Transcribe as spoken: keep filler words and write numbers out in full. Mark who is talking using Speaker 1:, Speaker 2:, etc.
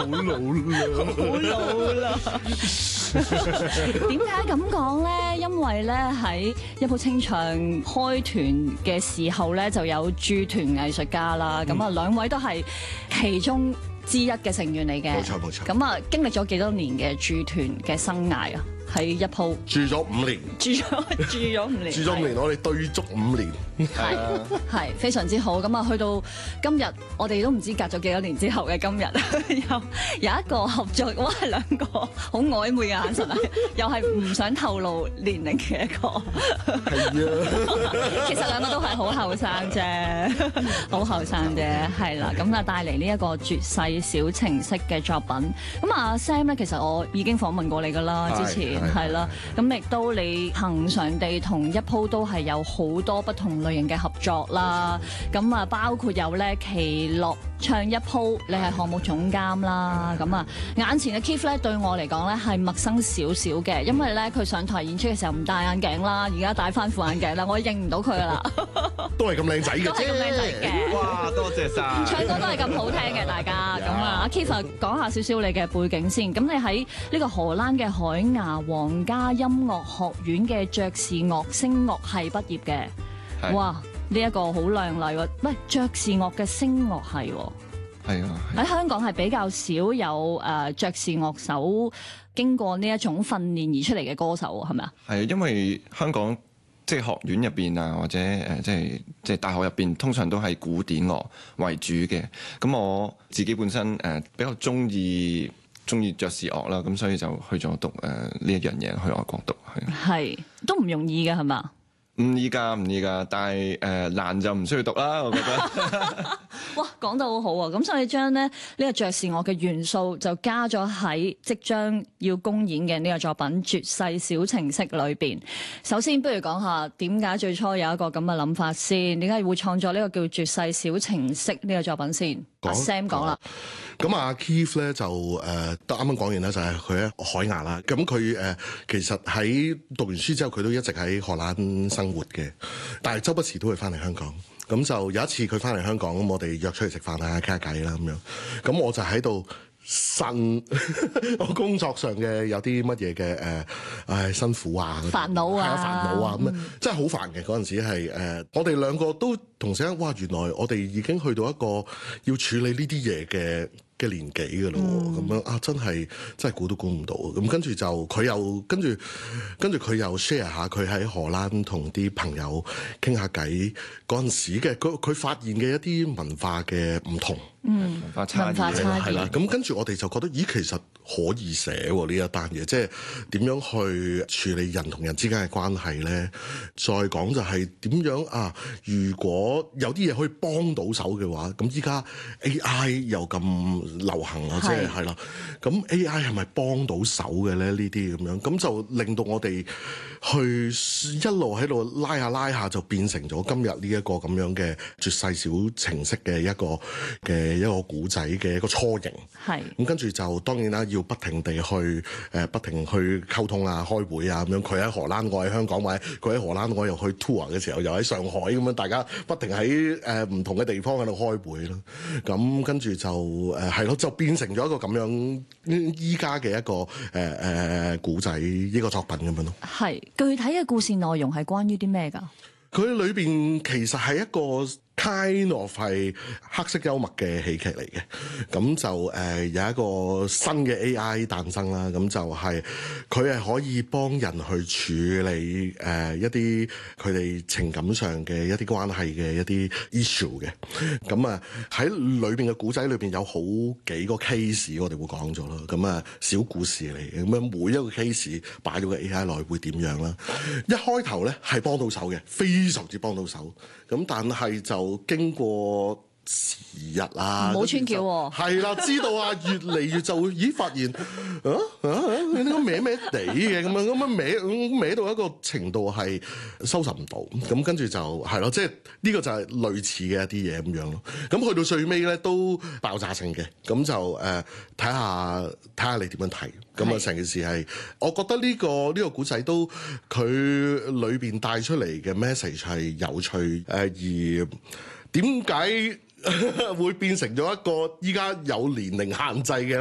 Speaker 1: 好老啦，
Speaker 2: 好老啦。點解咁講咧？因為咧喺一鋪清唱開團嘅時候咧，就有駐團藝術家啦。咁啊、嗯，兩位都係其中之一嘅成員嚟嘅。
Speaker 1: 冇錯冇錯。
Speaker 2: 咁啊，經歷咗幾多年嘅駐團嘅生涯啊？喺一鋪
Speaker 1: 住咗五年，
Speaker 2: 住咗住咗五年，
Speaker 1: 住咗五年，我哋對足五年，
Speaker 2: 係係非常之好。咁啊，去到今日，我哋都唔知隔咗幾多年之後嘅今日，有有一個合作，哇，係兩個好曖昧嘅眼神啊，又係唔想透露年齡嘅一個，
Speaker 1: 係啊，
Speaker 2: 其實兩個都係好後生啫，好後生啫，係啦。咁啊，帶嚟呢一個絕世小情色嘅作品。咁啊，Sam 咧，其實我已經訪問過你噶啦，之前。係啦，咁亦都你恆常地同一鋪都係有好多不同類型嘅合作啦。咁啊，包括有咧奇樂唱一鋪，你係項目總監啦。咁啊，眼前嘅 Keith 咧對我嚟講咧係陌生少少嘅，因為咧佢上台演出嘅時候唔戴眼鏡啦，而家戴翻副眼鏡啦，我認唔到佢啦。
Speaker 1: 都係咁靚仔嘅，
Speaker 2: 都係咁靚仔嘅。
Speaker 3: 哇，多謝晒！
Speaker 2: 唱歌都係咁好聽嘅，大家。咁啊，阿 Keith 講下少少你嘅背景先。咁你喺呢個荷蘭嘅海牙皇家音樂學院嘅爵士樂聲樂系畢業嘅。
Speaker 3: 是
Speaker 2: 哇！呢、這、一個好亮麗喎。喂，爵士樂嘅聲樂系喎。
Speaker 3: 係啊。
Speaker 2: 喺香港係比較少有誒爵士樂手經過呢一種訓練而出嚟嘅歌手，係咪啊？
Speaker 3: 係因為香港即係學院入邊啊，或者誒即係即係大學入邊，通常都係古典樂為主嘅。咁我自己本身誒比較中意中意爵士樂啦，咁所以就去咗讀誒呢一樣嘢，去外國讀係。
Speaker 2: 係都唔容易嘅係嘛？
Speaker 3: 唔易㗎，唔易㗎，但係誒、呃、難就唔需要讀啦，我覺得。
Speaker 2: 哇，講得好好啊！咁所以將咧呢個爵士樂嘅元素就加咗喺即將要公演嘅呢個作品《絕世小情色》裏邊。首先，不如講下點解最初有一個咁嘅諗法先？點解會創作呢個叫《絕世小情色》呢個作品先？阿 Sam 講啦。
Speaker 1: 咁啊 Keith 咧就誒，啱啱講完啦，就係佢喺海牙啦。咁佢誒其實喺讀完書之後，佢都一直喺荷蘭生活嘅，但係周不時都會翻嚟香港。咁就有一次佢翻嚟香港，咁我哋約出嚟食飯啊，傾下偈啦咁樣。咁我就喺度呻我工作上嘅有啲乜嘢嘅誒，唉辛苦啊，
Speaker 2: 煩惱啊，
Speaker 1: 煩惱啊咁啊，嗯、真係好煩嘅嗰陣時係誒、呃，我哋兩個都同時間，哇！原來我哋已經去到一個要處理呢啲嘢嘅嘅年紀嘅咯，咁、嗯、樣啊，真係真係估都估唔到。咁跟住就佢又跟住跟住佢又 share 下佢喺荷蘭同啲朋友傾下偈嗰陣時嘅，佢佢發現嘅一啲文化嘅唔同，
Speaker 2: 嗯，
Speaker 3: 文化差異
Speaker 1: 係啦。咁跟住我哋就覺得，咦，其實可以寫喎呢一單嘢，即係點樣去處理人同人之間嘅關係咧？再講就係點樣啊？如果有啲嘢可以幫到手嘅話，咁依家 A I 又咁流行啊，即係係啦。咁 A I 係咪幫到手嘅咧？呢啲咁樣，咁就令到我哋去一路喺度拉下拉下，就變成咗今日呢一個咁樣嘅絕世小情色嘅一個嘅一個古仔嘅一個雛形。係咁跟住就當然啦，要不停地去誒、呃，不停去溝通啊、開會啊咁樣。佢喺荷蘭，我喺香港，或者佢喺荷蘭，我又去 tour 嘅時候，又喺上海咁樣，大家不停喺誒唔同嘅地方喺度開會咯。咁跟住就誒係咯，就變成咗一個咁樣依家嘅一個誒誒古仔呢個作品咁樣咯。係
Speaker 2: 具體嘅故事內容係關於啲咩㗎？
Speaker 1: 佢裏邊其實係一個 kind of 係黑色幽默嘅喜劇嚟嘅，咁就誒、呃、有一個新嘅 A I 誕生啦，咁就係佢係可以幫人去處理誒、呃、一啲佢哋情感上嘅一啲關係嘅一啲 issue 嘅，咁啊喺裏邊嘅古仔裏邊有好幾個 case 我哋會講咗啦，咁啊小故事嚟嘅，咁樣每一個 case 擺咗個 A I 落去會點樣啦？一開頭咧係幫到手嘅，非常之幫到手，咁但係就經過時日啊，
Speaker 2: 唔好穿橋喎，
Speaker 1: 係啦，知道啊，越嚟越就會，咦，發現啊啊，你應該歪歪地嘅咁樣，咁樣歪歪到一個程度係收拾唔到，咁跟住就係咯，即係呢個就係類似嘅一啲嘢咁樣咯。咁去到最尾咧都爆炸性嘅，咁就誒睇下睇下你點樣睇。咁啊成件事係，我覺得呢個呢個古仔都佢裏邊帶出嚟嘅 message 係有趣誒，而點解會變成咗一個依家有年齡限制嘅